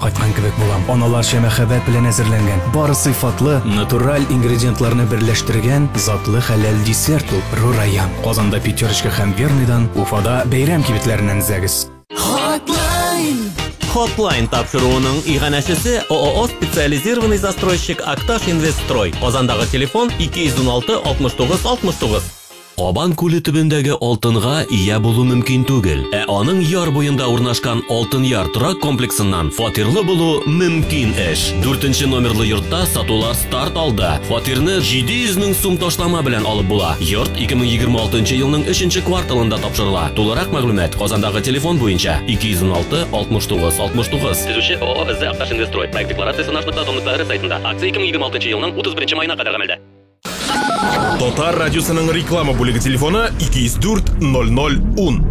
кайткан кебек булам. Аналарча мәхәббәт белән әзерләнгән, бары сыйфатлы, натураль ингредиентларны берләштергән затлы хәләл десерт ул. Рураян. Казанда Пятерочка һәм Верныйдан, Уфада бәйрәм кибетләреннән зәгез. Hotline тапшыруының иганәчесе ООО специализированный застройщик Акташ Инвестстрой. Казандагы телефон 216 69 69. Кабан күле төбендәге алтынга ия булу мөмкин түгел. Аның яр буенда урнашкан Алтын яр торак комплексыннан фатирлы булу мөмкин эш. 4-нче номерлы йортта сатулар старт алды. Фатирны 700 мең сум ташлама белән алып була. Йорт 2026 елның 3-нче кварталында тапшырыла. Тулырак мәгълүмат Казандагы телефон буенча 216 69 69. Төзүче ООО Акташ Инвестстрой. Проект декларациясе нашта томлыклары сайтында. Акция 2026 елның 31 маена кадәр гамәлдә. Татар радиосының реклама бүлеге телефоны 204 00 10.